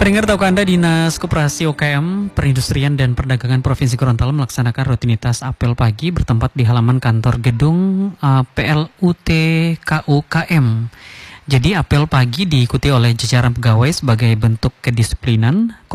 Pendengar, tahukah Anda Dinas Koperasi UKM Perindustrian dan Perdagangan Provinsi Gorontalo melaksanakan rutinitas apel pagi bertempat di halaman kantor gedung PLUT KUKM. Jadi apel pagi diikuti oleh jajaran pegawai sebagai bentuk kedisiplinan,